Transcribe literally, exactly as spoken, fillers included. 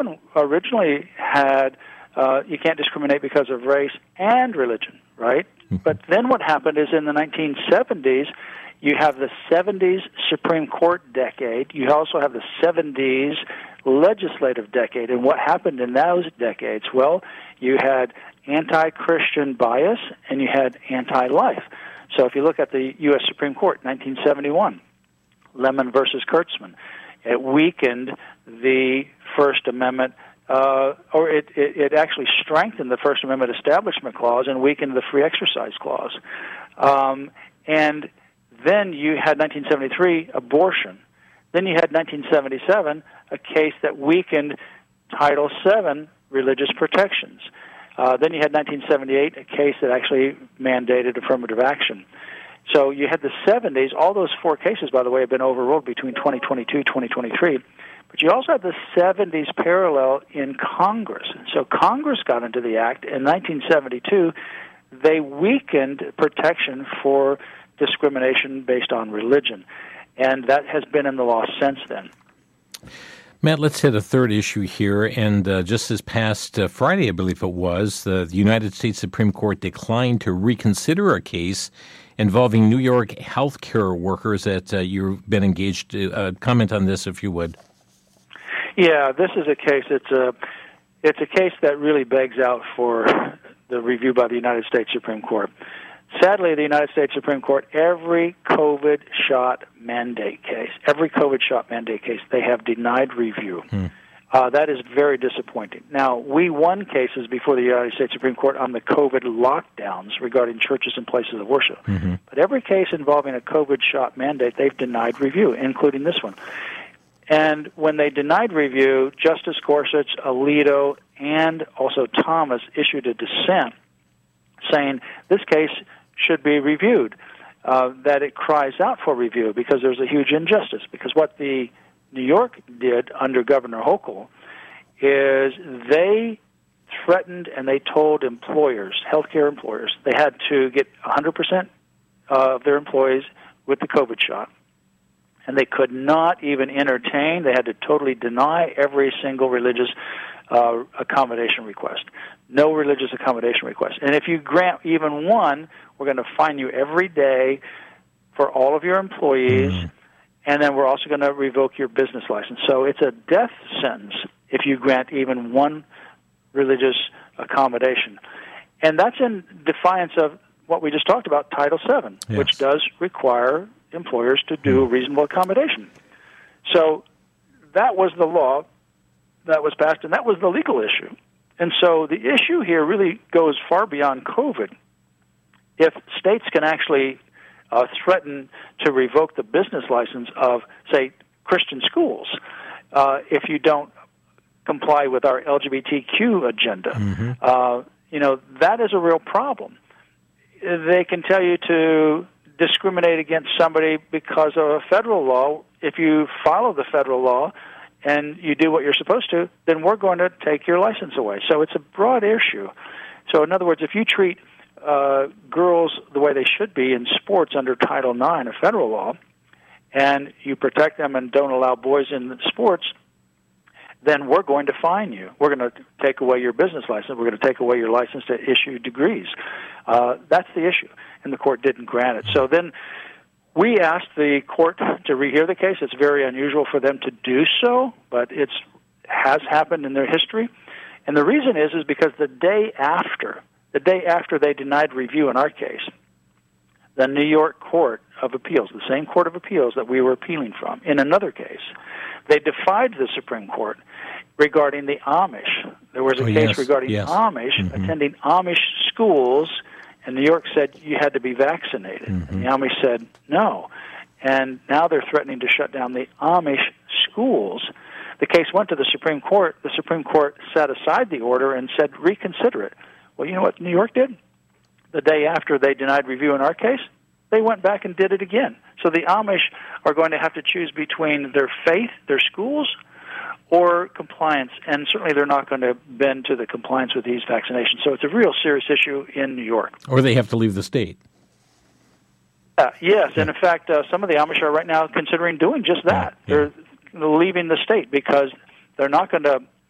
originally had uh, you can't discriminate because of race and religion, right? Mm-hmm. But then what happened is in the nineteen seventies, you have the seventies Supreme Court decade. You also have the seventies legislative decade. And what happened in those decades? Well, you had anti-Christian bias and you had anti-life. So if you look at the U S Supreme Court, nineteen seventy-one, Lemon versus Kurtzman, it weakened the First Amendment, uh, or it, it, it actually strengthened the First Amendment Establishment Clause and weakened the Free Exercise Clause. Um, and then you had nineteen seventy-three, abortion. Then you had nineteen seventy-seven, a case that weakened Title seven, religious protections. Uh, then you had nineteen seventy-eight, a case that actually mandated affirmative action. So you had the seventies. All those four cases, by the way, have been overruled between twenty twenty-two and twenty twenty-three. But you also had the seventies parallel in Congress. So Congress got into the act in nineteen seventy-two. They weakened protection for discrimination based on religion. And that has been in the law since then. Matt, let's hit a third issue here. And uh, just this past uh, Friday, I believe it was, the, the United States Supreme Court declined to reconsider a case involving New York healthcare workers that uh, you've been engaged to. Uh, comment on this, if you would. Yeah, this is a case. It's a it's a case that really begs out for the review by the United States Supreme Court. Sadly, the United States Supreme Court, every COVID shot mandate case, every COVID shot mandate case, they have denied review. Hmm. Uh, that is very disappointing. Now, we won cases before the United States Supreme Court on the COVID lockdowns regarding churches and places of worship. Mm-hmm. But every case involving a COVID shot mandate, they've denied review, including this one. And when they denied review, Justice Gorsuch, Alito, and also Thomas issued a dissent saying this case should be reviewed, uh, that it cries out for review because there's a huge injustice. Because what the New York did under Governor Hochul is they threatened and they told employers, healthcare employers, they had to get one hundred percent of their employees with the COVID shot. And they could not even entertain, they had to totally deny every single religious uh, accommodation request. No religious accommodation request. And if you grant even one, we're going to fine you every day for all of your employees, mm. and then we're also going to revoke your business license. So it's a death sentence if you grant even one religious accommodation. And that's in defiance of what we just talked about, Title seven, yes. which does require employers to do mm. reasonable accommodation. So that was the law that was passed, and that was the legal issue. And so the issue here really goes far beyond COVID. If states can actually uh, threaten to revoke the business license of, say, Christian schools, uh, if you don't comply with our L G B T Q agenda, mm-hmm. uh, you know, that is a real problem. They can tell you to discriminate against somebody because of a federal law. If you follow the federal law and you do what you're supposed to, then we're going to take your license away. So it's a broad issue. So in other words, if you treat uh, girls the way they should be in sports under Title nine of federal law, and you protect them and don't allow boys in sports, then we're going to fine you. We're going to take away your business license. We're going to take away your license to issue degrees. Uh, that's the issue, and the court didn't grant it. So then we asked the court to rehear the case. It's very unusual for them to do so, but it has happened in their history. And the reason is is because the day after, the day after they denied review in our case, the New York Court of Appeals, the same Court of Appeals that we were appealing from, in another case, they defied the Supreme Court regarding the Amish. There was a oh, case yes, regarding yes. Amish mm-hmm. attending Amish schools, and New York said you had to be vaccinated. Mm-hmm. And the Amish said no. And now they're threatening to shut down the Amish schools. The case went to the Supreme Court. The Supreme Court set aside the order and said reconsider it. Well, you know what New York did? The day after they denied review in our case, they went back and did it again. So the Amish are going to have to choose between their faith, their schools, or compliance, and certainly they're not going to bend to the compliance with these vaccinations. So it's a real serious issue in New York. Or they have to leave the state. Uh, yes, and in fact, uh, some of the Amish are right now considering doing just that. Yeah, yeah. They're leaving the state because they're not going to